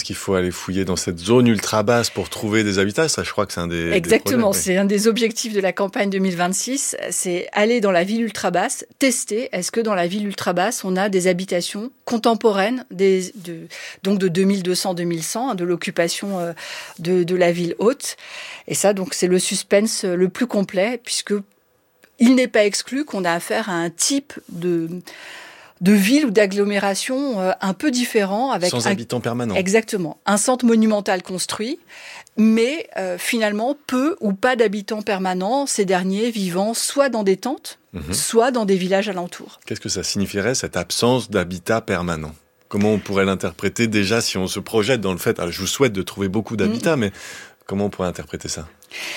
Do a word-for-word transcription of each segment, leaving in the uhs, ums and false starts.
qu'il faut aller fouiller dans cette zone ultra basse pour trouver des habitats. Ça, je crois que c'est un des Exactement, des projets, c'est oui. un des objectifs de la campagne deux mille vingt-six, c'est aller dans la ville ultra basse, tester est-ce que dans la ville ultra basse, on a des habitations contemporaines, des, de, donc de deux mille deux cents à deux mille cent, hein, de l'occupation euh, de, de la ville haute. Et ça, donc, c'est le suspense le plus complet, puisque il n'est pas exclu qu'on a affaire à un type de... de ville ou d'agglomération euh, un peu différent. Avec Sans un... habitants permanents. Exactement. Un centre monumental construit, mais euh, finalement peu ou pas d'habitants permanents, ces derniers vivant soit dans des tentes, mmh. soit dans des villages alentours. Qu'est-ce que ça signifierait, cette absence d'habitat permanent ? Comment on pourrait l'interpréter déjà si on se projette dans le fait... Alors, je vous souhaite de trouver beaucoup d'habitats, mmh. mais comment on pourrait interpréter ça ?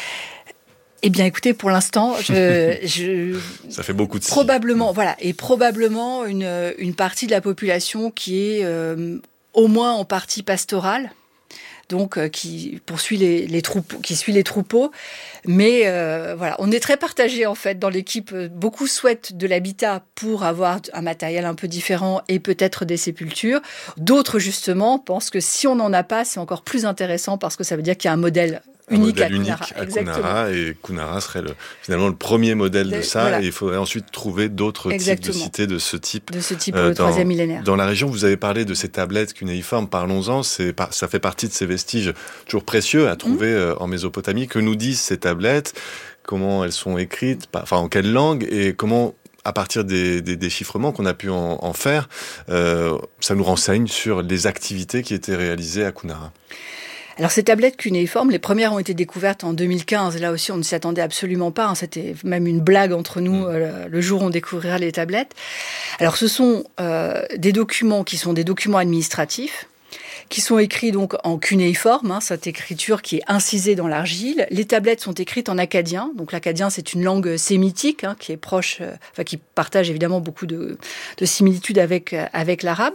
Eh bien, écoutez, pour l'instant, je, je ça fait beaucoup de probablement, si. voilà, et probablement une une partie de la population qui est euh, au moins en partie pastorale, donc euh, qui poursuit les les troupeaux, qui suit les troupeaux, mais euh, voilà, on est très partagé en fait dans l'équipe. Beaucoup souhaitent de l'habitat pour avoir un matériel un peu différent et peut-être des sépultures. D'autres justement pensent que si on n'en a pas, c'est encore plus intéressant parce que ça veut dire qu'il y a un modèle. Un unique modèle à Kunara. unique à Kunara, et Kunara serait le, finalement le premier modèle de, de ça, voilà. Et il faudrait ensuite trouver d'autres Exactement. types de cités de ce type. De ce type pour euh, le troisième millénaire. Dans la région, vous avez parlé de ces tablettes cunéiformes, parlons-en, c'est, ça fait partie de ces vestiges toujours précieux à trouver mmh. euh, en Mésopotamie. Que nous disent ces tablettes ? Comment elles sont écrites ? Enfin, en quelle langue ? Et comment, à partir des, des déchiffrements qu'on a pu en, en faire, euh, ça nous renseigne sur les activités qui étaient réalisées à Kunara ? Alors ces tablettes cunéiformes, les premières ont été découvertes en deux mille quinze. Là aussi, on ne s'y attendait absolument pas. C'était même une blague entre nous mmh. euh, le jour où on découvrira les tablettes. Alors ce sont euh, des documents qui sont des documents administratifs, qui sont écrits donc en cunéiforme, hein, cette écriture qui est incisée dans l'argile. Les tablettes sont écrites en akkadien. Donc l'akkadien, c'est une langue sémitique hein, qui est proche, euh, enfin qui partage évidemment beaucoup de, de similitudes avec euh, avec l'arabe.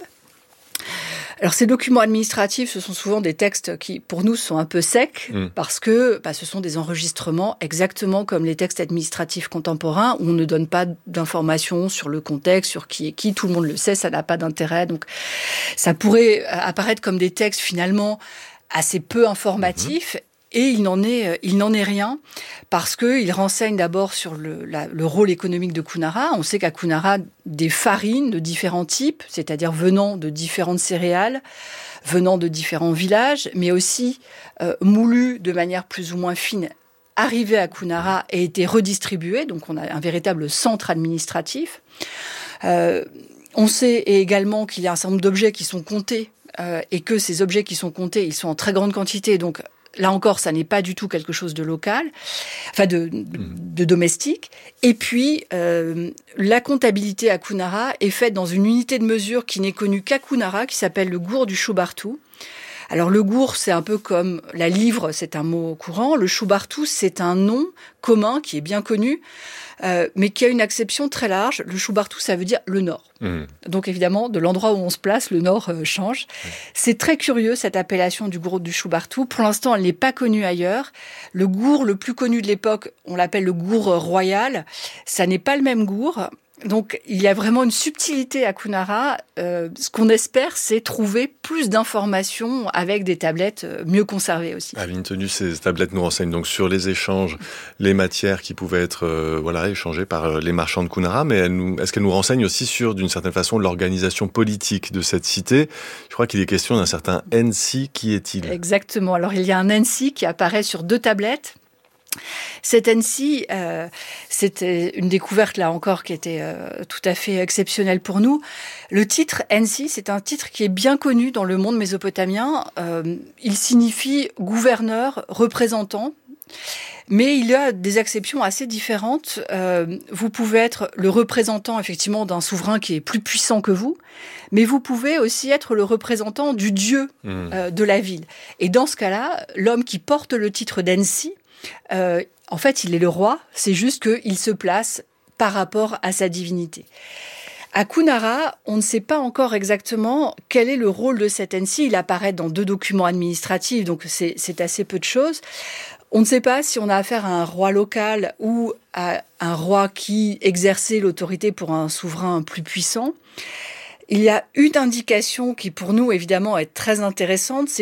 Alors ces documents administratifs, ce sont souvent des textes qui, pour nous, sont un peu secs, mmh. parce que bah, ce sont des enregistrements exactement comme les textes administratifs contemporains, où on ne donne pas d'informations sur le contexte, sur qui est qui, tout le monde le sait, ça n'a pas d'intérêt. Donc ça pourrait apparaître comme des textes finalement assez peu informatifs, mmh. Et il n'en est, il n'en est rien, parce qu'il renseigne d'abord sur le, la, le rôle économique de Kunara. On sait qu'à Kunara, des farines de différents types, c'est-à-dire venant de différentes céréales, venant de différents villages, mais aussi euh, moulues de manière plus ou moins fine, arrivaient à Kunara et étaient redistribuées. Donc on a un véritable centre administratif. Euh, on sait également qu'il y a un certain nombre d'objets qui sont comptés, euh, et que ces objets qui sont comptés, ils sont en très grande quantité, donc là encore, ça n'est pas du tout quelque chose de local, enfin de, de domestique. Et puis, euh, la comptabilité à Kunara est faite dans une unité de mesure qui n'est connue qu'à Kunara, qui s'appelle le gour du Choubartou. Alors le gour, c'est un peu comme la livre, c'est un mot courant. Le Choubartou, c'est un nom commun qui est bien connu, euh, mais qui a une acception très large. Le Choubartou, ça veut dire le nord. Mmh. Donc évidemment, de l'endroit où on se place, le nord euh, change. Mmh. C'est très curieux, cette appellation du gour du Choubartou. Pour l'instant, elle n'est pas connue ailleurs. Le gour le plus connu de l'époque, on l'appelle le gour royal. Ça n'est pas le même gour. Donc, il y a vraiment une subtilité à Kunara. Euh, ce qu'on espère, c'est trouver plus d'informations avec des tablettes mieux conservées aussi. À ligne tenue, ces tablettes nous renseignent donc sur les échanges, les matières qui pouvaient être euh, voilà, échangées par euh, les marchands de Kunara, mais elles nous, est-ce qu'elles nous renseignent aussi sur, d'une certaine façon, l'organisation politique de cette cité ? Je crois qu'il est question d'un certain Ensi. Qui est-il ? Exactement. Alors, il y a un Ensi qui apparaît sur deux tablettes. Cet Ensi, euh, c'était une découverte là encore qui était euh, tout à fait exceptionnelle pour nous. Le titre Ensi, c'est un titre qui est bien connu dans le monde mésopotamien. Euh, il signifie gouverneur, représentant. Mais il y a des exceptions assez différentes. Euh, vous pouvez être le représentant effectivement d'un souverain qui est plus puissant que vous, mais vous pouvez aussi être le représentant du dieu mmh. euh, de la ville. Et dans ce cas-là, l'homme qui porte le titre d'Ensi, Euh, en fait, il est le roi, c'est juste qu'il se place par rapport à sa divinité. À Kunara, on ne sait pas encore exactement quel est le rôle de cet Ensi. Il apparaît dans deux documents administratifs, donc c'est, c'est assez peu de choses. On ne sait pas si on a affaire à un roi local ou à un roi qui exerçait l'autorité pour un souverain plus puissant. Il y a une indication qui, pour nous, évidemment, est très intéressante, c'est